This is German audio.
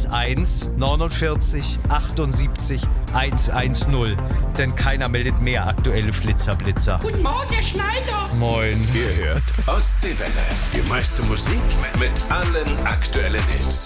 081 49 78 110. Denn keiner meldet mehr aktuelle Flitzer-Blitzer. Guten Morgen, Herr Schneider. Moin. Ihr hört Ostseewelle. Die meiste Musik mit allen aktuellen Hits.